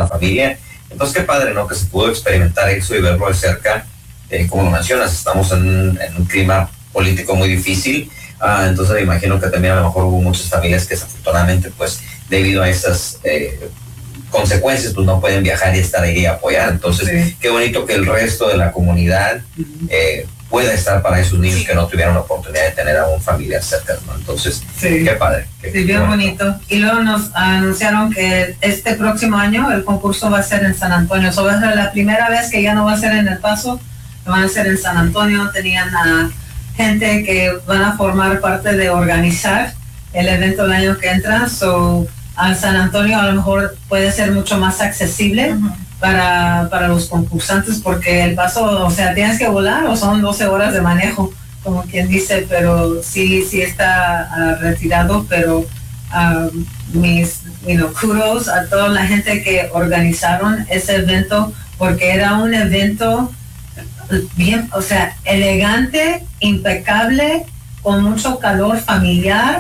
una familia. Entonces qué padre, ¿no? Que se pudo experimentar eso y verlo de cerca. Como lo mencionas, estamos en un clima político muy difícil. Entonces me imagino que también a lo mejor hubo muchas familias que desafortunadamente, pues debido a esas consecuencias, pues no pueden viajar y estar ahí y apoyar. Entonces qué bonito que el resto de la comunidad pueda estar para esos niños que no tuvieron la oportunidad de tener a un familiar cerca, ¿no? Entonces qué padre. Bien bonito. Y luego nos anunciaron que este próximo año el concurso va a ser en San Antonio. Eso va a ser la primera vez que ya no va a ser en El Paso, lo van a hacer en San Antonio. Tenían a gente que van a formar parte de organizar el evento el año que entra. A San Antonio a lo mejor puede ser mucho más accesible para los concursantes, porque El Paso, o sea, tienes que volar o son 12 horas de manejo, como quien dice, pero sí está retirado, pero mis kudos a toda la gente que organizaron ese evento, porque era un evento bien, o sea, elegante, impecable, con mucho calor familiar,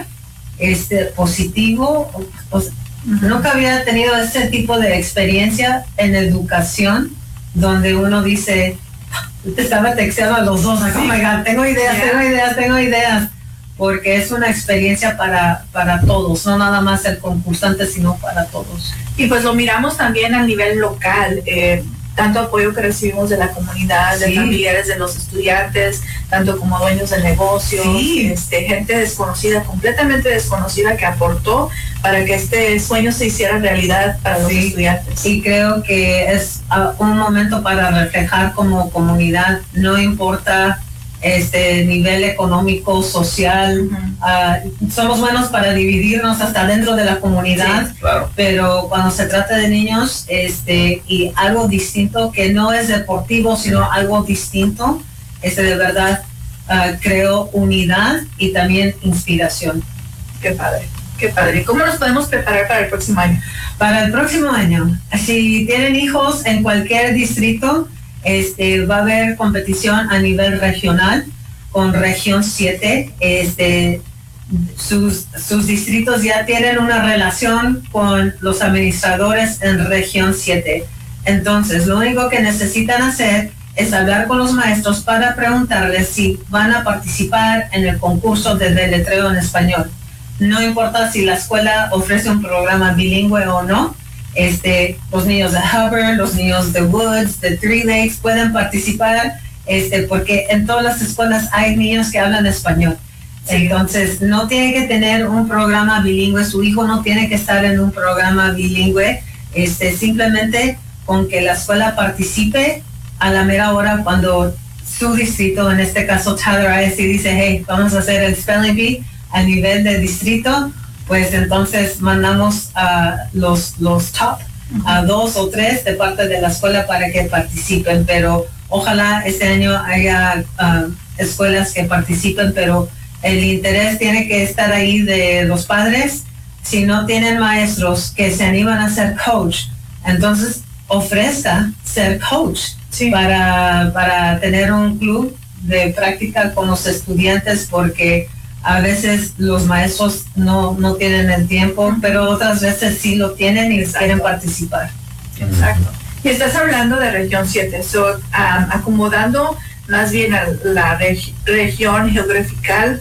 positivo. Nunca había tenido ese tipo de experiencia en educación, donde uno dice, te estaba texteando a los dos, oh my God, tengo ideas, porque es una experiencia para todos, no nada más el concursante, sino para todos. Y pues lo miramos también a nivel local, tanto apoyo que recibimos de la comunidad, de familiares de los estudiantes, tanto como dueños de negocios, gente desconocida, completamente desconocida, que aportó para que este sueño se hiciera realidad para los estudiantes. Y creo que es un momento para reflejar como comunidad, no importa nivel económico, social, somos buenos para dividirnos hasta dentro de la comunidad, pero cuando se trata de niños, y algo distinto, que no es deportivo, sino algo distinto, de verdad creo unidad y también inspiración. Qué padre. Qué padre. ¿Cómo nos podemos preparar para el próximo año? Para el próximo año, si tienen hijos en cualquier distrito, va a haber competición a nivel regional con Región 7. Sus distritos ya tienen una relación con los administradores en Región 7. Entonces, lo único que necesitan hacer es hablar con los maestros para preguntarles si van a participar en el concurso de deletreo en español. No importa si la escuela ofrece un programa bilingüe o no. Los niños de Hubbard, los niños de Woods, de Three Lakes pueden participar, porque en todas las escuelas hay niños que hablan español. Entonces, no tiene que tener un programa bilingüe, su hijo no tiene que estar en un programa bilingüe, simplemente con que la escuela participe a la mera hora, cuando su distrito, en este caso Tyler ISD, dice, hey, vamos a hacer el Spelling Bee a nivel de distrito, pues entonces mandamos a los top, a 2 o 3 de parte de la escuela para que participen, pero ojalá este año haya escuelas que participen, pero el interés tiene que estar ahí de los padres. Si no tienen maestros que se animan a ser coach, entonces ofrezca ser coach para tener un club de práctica con los estudiantes, porque a veces los maestros no tienen el tiempo, pero otras veces sí lo tienen y quieren participar. Exacto. Y estás hablando de Región 7, acomodando más bien a la región geográfica.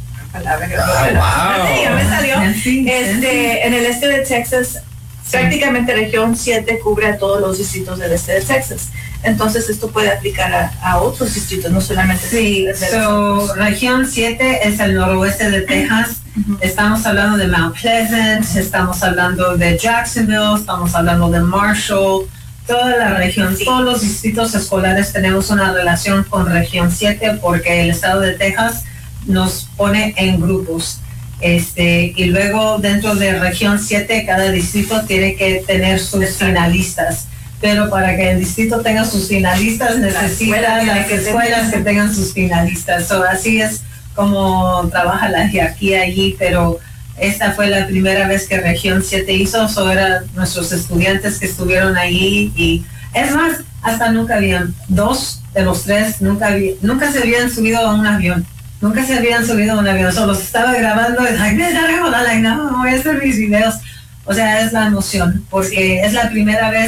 Ya me salió. En el este de Texas, prácticamente Región 7 cubre a todos los distritos del este de Texas. Entonces esto puede aplicar a otros distritos, no solamente. Región 7 es el noroeste de Texas. Estamos hablando de Mount Pleasant, estamos hablando de Jacksonville, estamos hablando de Marshall, toda la región, todos los distritos escolares tenemos una relación con Región 7, porque el estado de Texas nos pone en grupos. Y luego dentro de Región 7 cada distrito tiene que tener sus finalistas, pero para que el distrito tenga sus finalistas necesita las escuelas que tengan sus finalistas. Así es como trabaja la jerarquía allí, pero esta fue la primera vez que Región 7 hizo, eran nuestros estudiantes que estuvieron allí, y es más, hasta nunca habían, 2 de los 3 nunca se habían subido a un avión. Solo estaba grabando y no voy a hacer mis videos. O sea, es la emoción, porque es la primera vez